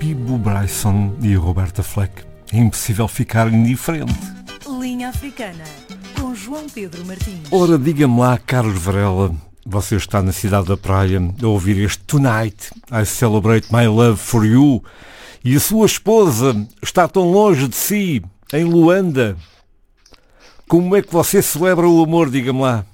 Bibo Bryson e Roberta Fleck. É impossível ficar indiferente. Linha Africana, com João Pedro Martins. Ora, diga-me lá, Carlos Varela, você está na cidade da praia a ouvir este Tonight, I Celebrate My Love For You, e a sua esposa está tão longe de si, em Luanda. Como é que você celebra o amor, diga-me lá?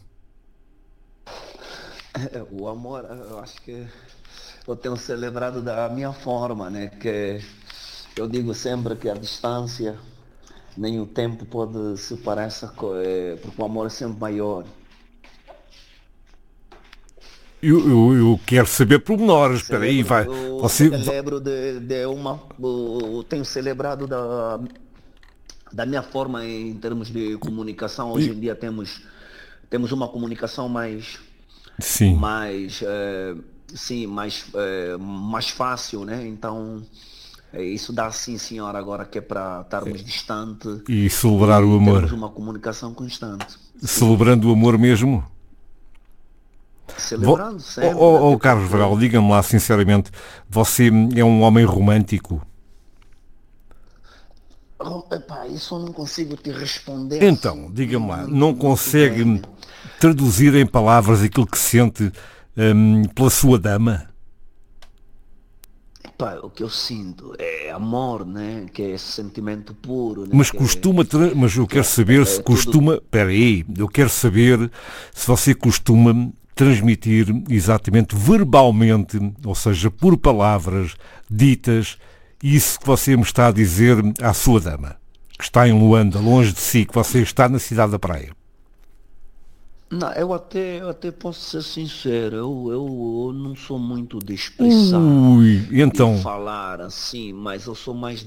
O amor, eu acho que eu tenho celebrado da minha forma, né? Que eu digo sempre que a distância nem o tempo pode separar porque o amor é sempre maior. Eu quero saber pormenores, espera aí, vai. Você... Celebro eu tenho celebrado da minha forma em termos de comunicação. Hoje em dia temos uma comunicação mais Sim. mais fácil, né? Então isso dá sim, senhora, agora que é para estarmos distantes e celebrar o amor. Temos uma comunicação constante. Celebrando o amor mesmo? Celebrando sempre. Carlos Varela, diga-me lá sinceramente, você é um homem romântico? Epá, isso eu não consigo te responder. Então, assim, diga-me lá, não consegue traduzir em palavras aquilo que sente pela sua dama? Epá, o que eu sinto é amor, né? Que é esse sentimento puro. Né? Mas mas eu quero saber se costuma... Espera aí, eu quero saber se você costuma transmitir exatamente verbalmente, ou seja, por palavras ditas, isso que você me está a dizer à sua dama, que está em Luanda, longe de si, que você está na cidade da praia. Não, eu até posso ser sincero, eu não sou muito de expressar, então, de falar assim, mas eu sou mais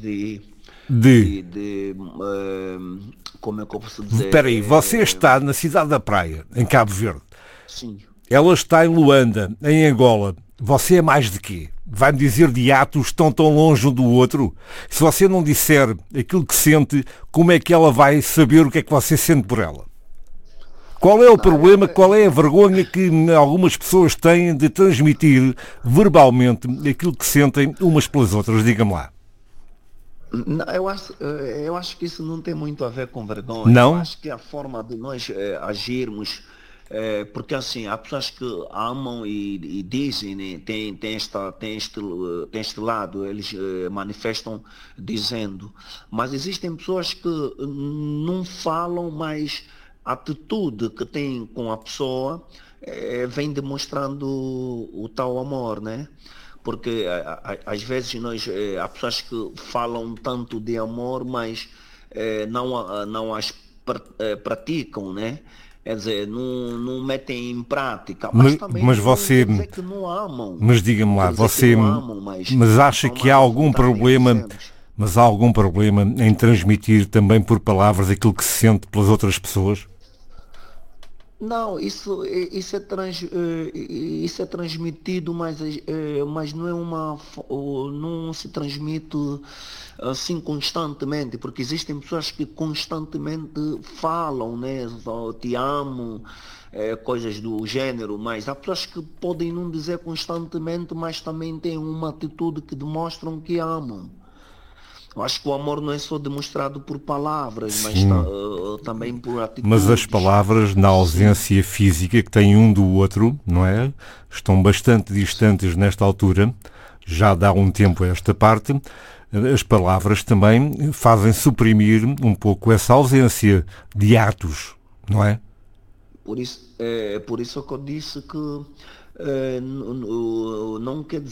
como é que eu posso dizer? Espera aí, você está na cidade da praia, em Cabo Verde. Sim. Ela está em Luanda, em Angola. Você é mais de quê? Vai-me dizer de atos tão longe um do outro? Se você não disser aquilo que sente, como é que ela vai saber o que é que você sente por ela? Qual é o problema, qual é a vergonha que algumas pessoas têm de transmitir verbalmente aquilo que sentem umas pelas outras? Diga-me lá. Não, eu acho que isso não tem muito a ver com vergonha. Não? Eu acho que a forma de nós agirmos, porque assim, há pessoas que amam e dizem, né, tem este lado, eles manifestam dizendo, mas existem pessoas que não falam, mas a atitude que têm com a pessoa vem demonstrando o tal amor, né? Porque às vezes há pessoas que falam tanto de amor, mas não as praticam, né? Quer dizer, não metem em prática. Mas também mas você... quer dizer que não amam. Mas diga-me lá, você... Mas acha que há algum problema... Mas há algum problema em transmitir também por palavras aquilo que se sente pelas outras pessoas? Não, isso é transmitido, mas não não se transmite assim constantemente, porque existem pessoas que constantemente falam, né? Te amo, coisas do gênero, mas há pessoas que podem não dizer constantemente, mas também têm uma atitude que demonstram que amam. Eu acho que o amor não é só demonstrado por palavras, mas também por atitudes. Mas as palavras, na ausência física que têm um do outro, não é? Estão bastante distantes nesta altura, já dá um tempo a esta parte. As palavras também fazem suprimir um pouco essa ausência de atos, não é? Por isso que eu disse que não quer dizer